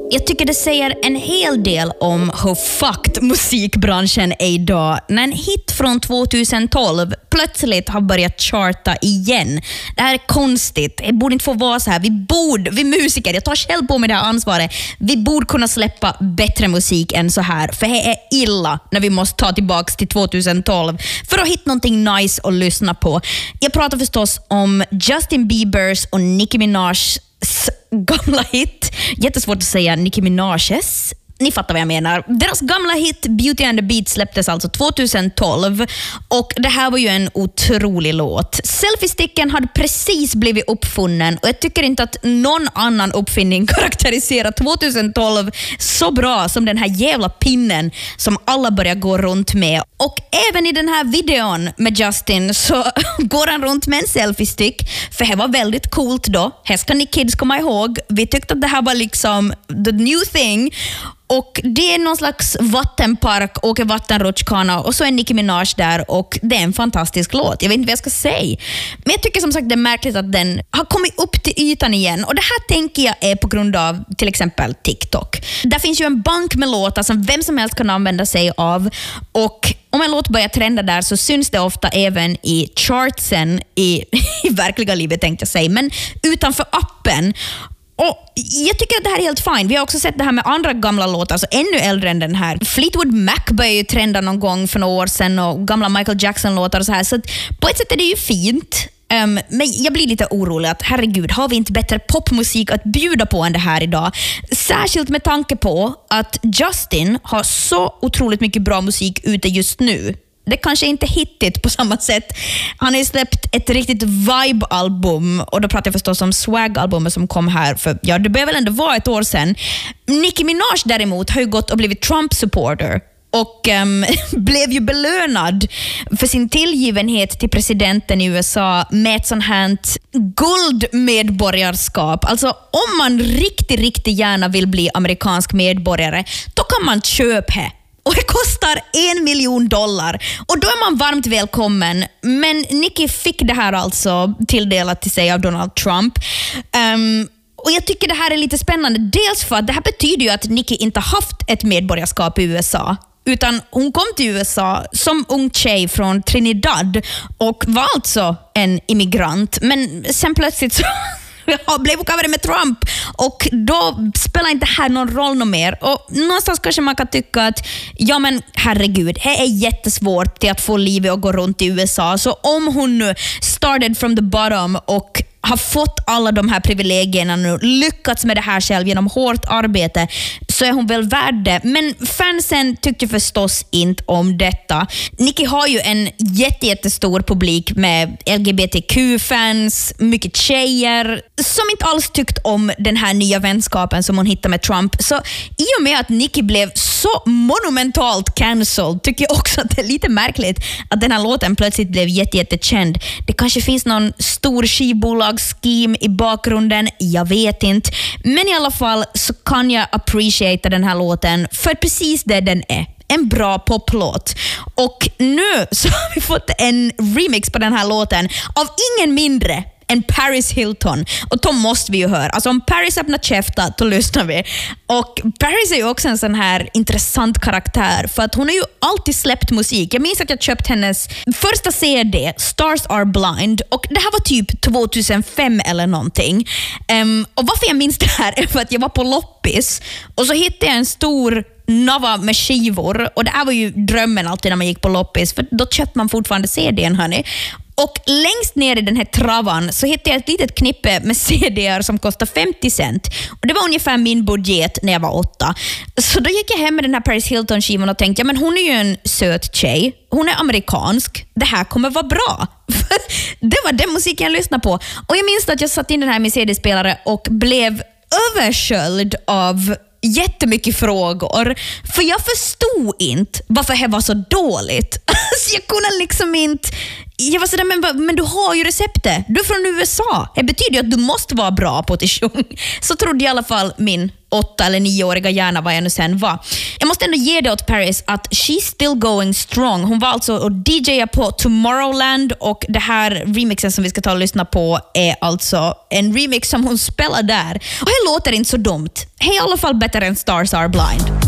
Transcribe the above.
Jag tycker det säger en hel del om hur fucked musikbranschen är idag när en hit från 2012 plötsligt har börjat charta igen. Det här är konstigt. Det borde inte få vara så här. Vi musiker, jag tar själv på mig det här ansvaret. Vi borde kunna släppa bättre musik än så här. För det är illa när vi måste ta tillbaka till 2012 för att hitta någonting nice att lyssna på. Jag pratar förstås om Justin Biebers och Nicki Minajs gamla hit. Jättesvårt att säga Nicki Minajs. Ni fattar vad jag menar. Deras gamla hit Beauty and the Beat släpptes alltså 2012 och det här var ju en otrolig låt. Selfie-sticken hade precis blivit uppfunnen och jag tycker inte att någon annan uppfinning karaktäriserar 2012 så bra som den här jävla pinnen som alla börjar gå runt med. Och även i den här videon med Justin så går han runt med en selfie-stick för det var väldigt coolt då. Här ska ni kids komma ihåg. Vi tyckte att det här var liksom the new thing. Och det är någon slags vattenpark, åker vattenrutschkana och så är Nicki Minaj där och det är en fantastisk låt. Jag vet inte vad jag ska säga. Men jag tycker som sagt det är märkligt att den har kommit upp till ytan igen. Och det här tänker jag är på grund av till exempel TikTok. Där finns ju en bank med låtar som vem som helst kan använda sig av. Och om en låt börjar trenda där så syns det ofta även i chartsen i verkliga livet tänkte jag säga. Men utanför appen. Och jag tycker att det här är helt fine. Vi har också sett det här med andra gamla låtar, alltså ännu äldre än den här. Fleetwood Mac började ju trenda någon gång för några år sedan och gamla Michael Jackson-låtar och så här. Så på ett sätt är det ju fint. Men jag blir lite orolig att herregud, har vi inte bättre popmusik att bjuda på än det här idag? Särskilt med tanke på att Justin har så otroligt mycket bra musik ute just nu. Det kanske inte hittigt på samma sätt. Han har ju släppt ett riktigt vibe-album och då pratar jag förstås om Swag-albumet som kom här för, ja, det bör väl ändå vara ett år sedan. Nicki Minaj däremot har ju gått och blivit Trump-supporter och blev ju belönad för sin tillgivenhet till presidenten i USA med ett sånt här guldmedborgarskap. Alltså om man riktigt gärna vill bli amerikansk medborgare, då kan man köpa det. Och det kostar $1 million. Och då är man varmt välkommen. Men Nicki fick det här alltså tilldelat till sig av Donald Trump. Och jag tycker det här är lite spännande. Dels för att det här betyder ju att Nicki inte haft ett medborgarskap i USA. Utan hon kom till USA som ung tjej från Trinidad och var alltså en immigrant. Men sen plötsligt så blev covered med Trump och då spelar inte här någon roll mer. Och någonstans kanske man kan tycka att ja men herregud, det är jättesvårt till att få livet att gå runt i USA. Så om hon nu started from the bottom och har fått alla de här privilegierna nu, lyckats med det här själv genom hårt arbete, så är hon väl värd det. Men fansen tyckte förstås inte om detta. Nicki har ju en jättestor publik med LGBTQ-fans, mycket tjejer som inte alls tyckt om den här nya vänskapen som hon hittade med Trump. Så i och med att Nicki blev så monumentalt cancelled tycker jag också att det är lite märkligt att den här låten plötsligt blev jättekänd. Det kanske finns någon stor skivbolagsscheme i bakgrunden, jag vet inte. Men i alla fall så kan jag appreciate den här låten för precis det den är. En bra poplåt. Och nu så har vi fått en remix på den här låten av ingen mindre än Paris Hilton. Och då måste vi ju höra. Alltså om Paris öppnar käften, då lyssnar vi. Och Paris är ju också en sån här intressant karaktär. För att hon har ju alltid släppt musik. Jag minns att jag köpt hennes första CD, Stars Are Blind. Och det här var typ 2005 eller någonting. Och varför jag minns det här är för att jag var på loppis. Och så hittade jag en stor nava med skivor. Och det här var ju drömmen alltid när man gick på loppis. För då köpte man fortfarande CD:n, hörni. Och längst ner i den här travan så hittade jag ett litet knippe med CD:ar som kostar 50 cent. Och det var ungefär min budget när jag var 8. Så då gick jag hem med den här Paris Hilton-skivan och tänkte, ja men hon är ju en söt tjej. Hon är amerikansk. Det här kommer vara bra. Det var den musiken jag lyssnade på. Och jag minns att jag satt in den här med CD-spelare och blev översköljd av jättemycket frågor. För jag förstod inte varför det var så dåligt. Alltså jag kunde liksom inte Jag var sådär, men du har ju receptet. Du är från USA. Det betyder ju att du måste vara bra på att sjunga. Så trodde i alla fall min 8- eller 9-åriga hjärna, vad jag nu sen var. Jag måste ändå ge det åt Paris att she's still going strong. Hon var alltså och DJade på Tomorrowland, och det här remixen som vi ska ta och lyssna på är alltså en remix som hon spelar där. Och det låter inte så dumt. Det är i alla fall bättre än Stars Are Blind.